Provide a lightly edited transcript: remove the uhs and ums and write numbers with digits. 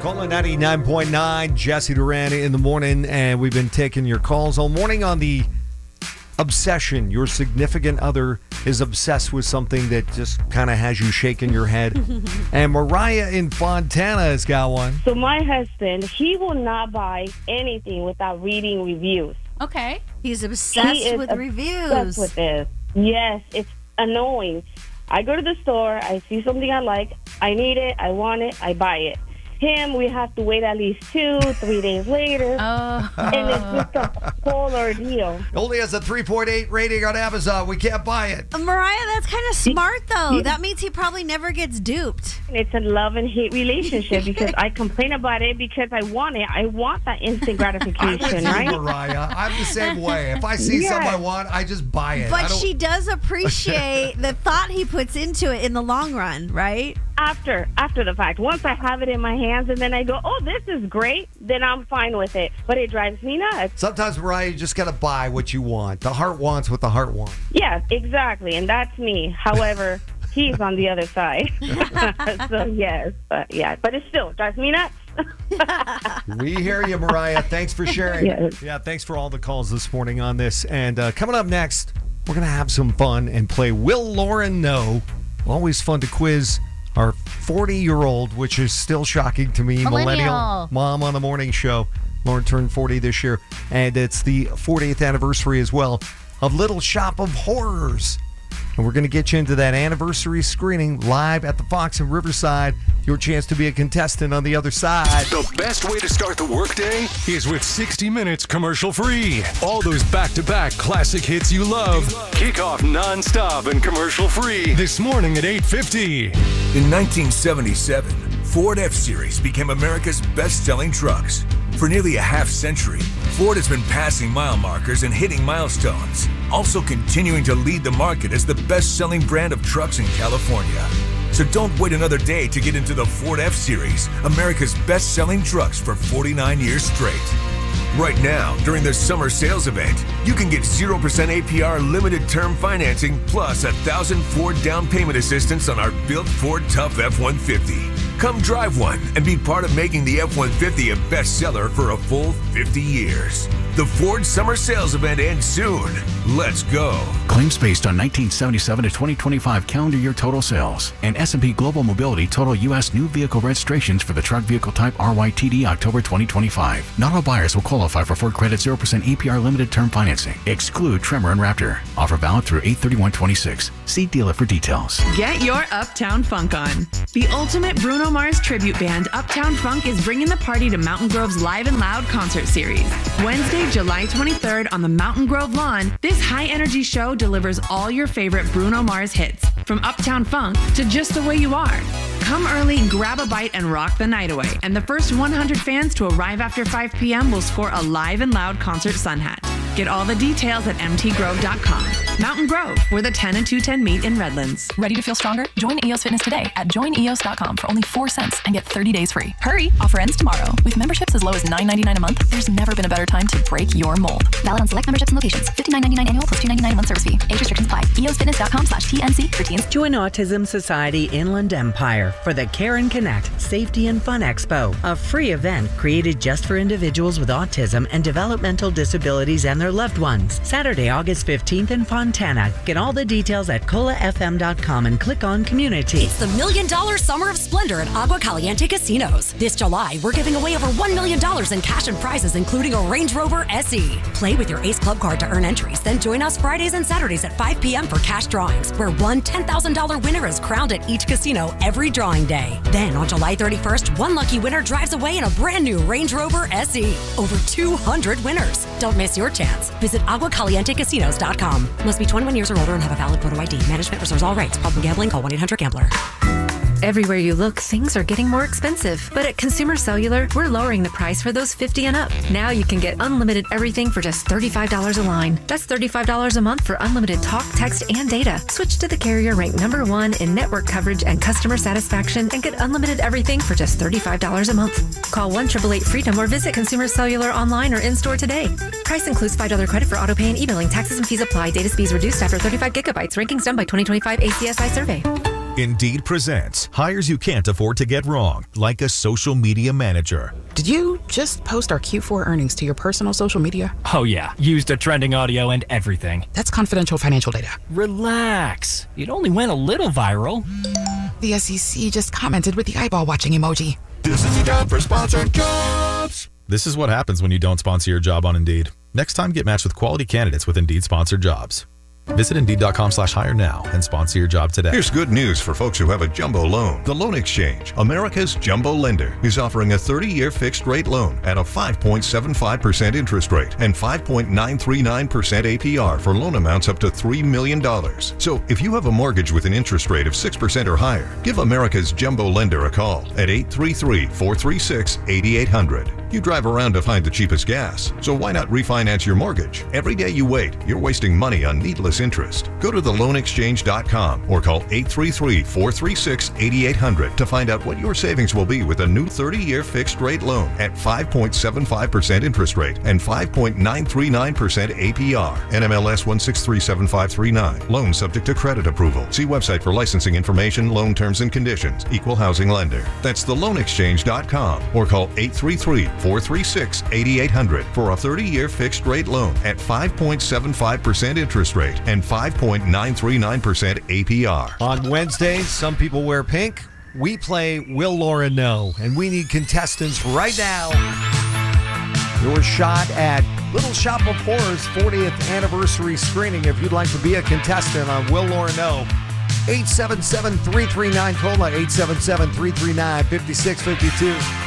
Calling 99.9, Jesse Duran in the morning, and we've been taking your calls all morning on the obsession. Your significant other is obsessed with something that just kind of has you shaking your head. And Mariah in Fontana has got one. So my husband, he will not buy anything without reading reviews. Okay. He's obsessed with reviews. Obsessed with this. Yes, it's annoying. I go to the store, I see something I like, I need it, I want it, I buy it. Him, we have to wait at least 2-3 days later. Oh. And it's just a whole ordeal. Only has a 3.8 rating on Amazon. We can't buy it. Mariah, that's kind of smart, though. That means he probably never gets duped. It's a love and hate relationship because I complain about it because I want it. I want that instant gratification, I'm with you, right? Mariah. I'm the same way. If I see something I want, I just buy it. But she does appreciate the thought he puts into it in the long run, right? After the fact. Once I have it in my hands and then I go, oh, this is great, then I'm fine with it. But it drives me nuts. Sometimes, Mariah, you just got to buy what you want. The heart wants what the heart wants. Yeah, exactly. And that's me. However, he's on the other side. So, yes. But it still drives me nuts. We hear you, Mariah. Thanks for sharing. Yes. Yeah, thanks for all the calls this morning on this. And coming up next, we're going to have some fun and play Will Lauren Know? Always fun to quiz our 40-year-old, which is still shocking to me, millennial mom on the morning show. Lauren turned 40 this year, and it's the 40th anniversary as well of Little Shop of Horrors. And we're going to get you into that anniversary screening live at the Fox in Riverside. Your chance to be a contestant on the other side. The best way to start the workday is with 60 Minutes commercial free. All those back-to-back classic hits you love. Kick off non-stop and commercial free this morning at 8:50. In 1977, Ford F-Series became America's best-selling trucks. For nearly a half-century, Ford has been passing mile markers and hitting milestones, also continuing to lead the market as the best-selling brand of trucks in California. So don't wait another day to get into the Ford F-Series, America's best-selling trucks for 49 years straight. Right now, during the summer sales event, you can get 0% APR limited term financing plus 1,000 Ford down payment assistance on our built Ford Tough F-150. Come drive one and be part of making the F-150 a bestseller for a full 50 years. The Ford Summer Sales Event ends soon. Let's go. Claims based on 1977 to 2025 calendar year total sales and S&P Global Mobility total U.S. new vehicle registrations for the truck vehicle type RYTD October 2025. Not all buyers will qualify for Ford Credit 0% APR limited term financing. Exclude Tremor and Raptor. Offer valid through 8/31/26. See dealer for details. Get your Uptown Funk on. The ultimate Bruno Mars tribute band, Uptown Funk, is bringing the party to Mountain Grove's Live and Loud concert series. Wednesday, July 23rd on the Mountain Grove lawn, this high-energy show delivers all your favorite Bruno Mars hits, from Uptown Funk to Just the Way You Are. Come early, grab a bite, and rock the night away. And the first 100 fans to arrive after 5 p.m. will score a Live and Loud concert sun hat. Get all the details at mtgrove.com. Mountain Grove, where the 10 and 210 meet in Redlands. Ready to feel stronger? Join EOS Fitness today at joineos.com for only 4 cents and get 30 days free. Hurry! Offer ends tomorrow. With memberships as low as $9.99 a month, there's never been a better time to break your mold. Valid on select memberships and locations. $59.99 annual plus $2.99 a month service fee. Age restrictions apply. eosfitness.com/TNC for teens. Join Autism Society Inland Empire for the Care and Connect Safety and Fun Expo, a free event created just for individuals with autism and developmental disabilities and their loved ones. Saturday, August 15th in Fontana. Get all the details at colafm.com and click on Community. It's the $1 million Summer of Splendor at Agua Caliente Casinos. This July, we're giving away over $1 million in cash and prizes, including a Range Rover SE. Play with your Ace Club card to earn entries, then join us Fridays and Saturdays at 5 p.m. for cash drawings, where one $10,000 winner is crowned at each casino every drawing day. Then on July 31st, one lucky winner drives away in a brand new Range Rover SE. Over 200 winners. Don't miss your chance. Visit aguacalientecasinos.com. Must be 21 years or older and have a valid photo ID. Management reserves all rights. Problem gambling? Call 1-800-GAMBLER. Everywhere you look, things are getting more expensive. But at Consumer Cellular, we're lowering the price for those 50 and up. Now you can get unlimited everything for just $35 a line. That's $35 a month for unlimited talk, text, and data. Switch to the carrier ranked #1 in network coverage and customer satisfaction and get unlimited everything for just $35 a month. Call 1-888-FREEDOM or visit Consumer Cellular online or in-store today. Price includes $5 credit for auto pay and e-billing. Taxes and fees apply. Data speeds reduced after 35 gigabytes. Rankings done by 2025 ACSI survey. Indeed presents hires you can't afford to get wrong, like a social media manager. Did you just post our Q4 earnings to your personal social media? Oh yeah, used a trending audio and everything. That's confidential financial data. Relax. It only went a little viral. The SEC just commented with the eyeball watching emoji. This is the time for sponsored jobs. This is what happens when you don't sponsor your job on Indeed. Next time, get matched with quality candidates with Indeed sponsored jobs. Visit Indeed.com/hire now and sponsor your job today. Here's good news for folks who have a jumbo loan. The Loan Exchange, America's jumbo lender, is offering a 30-year fixed rate loan at a 5.75% interest rate and 5.939% APR for loan amounts up to $3 million. So if you have a mortgage with an interest rate of 6% or higher, give America's jumbo lender a call at 833-436-8800. You drive around to find the cheapest gas, so why not refinance your mortgage? Every day you wait, you're wasting money on needless interest. Go to theloanexchange.com or call 833-436-8800 to find out what your savings will be with a new 30-year fixed rate loan at 5.75% interest rate and 5.939% APR. NMLS 1637539. Loan subject to credit approval. See website for licensing information, loan terms and conditions. Equal housing lender. That's theloanexchange.com or call 833-436-8800 for a 30-year fixed rate loan at 5.75% interest rate and 5.939% APR. On Wednesdays, some people wear pink. We play Will Laura Know, and we need contestants right now. Your shot at Little Shop of Horrors 40th anniversary screening. If you'd like to be a contestant on Will Laura Know, 877-339-COLA, 877-339-5652.